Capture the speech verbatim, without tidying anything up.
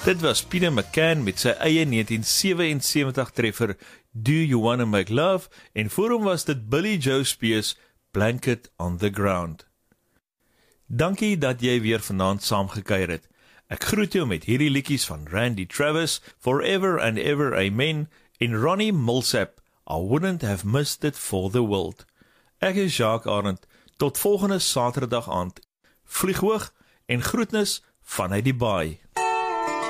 Dit was Peter McCann met sy eie negentien sewensewentig treffer Do You Wanna Make Love, en voor hom was dit Billy Joe Spears Blanket on the Ground. Dankie dat jy weer vanaand saamgekuier het. Ek groet jou met hierdie liedjies van Randy Travis, Forever and Ever Amen, en Ronnie Milsap, I Wouldn't Have Missed It for the World. Ek is Jacques Arend, tot volgende Saterdag aand. Vlieg hoog en groetnis vanuit die baai.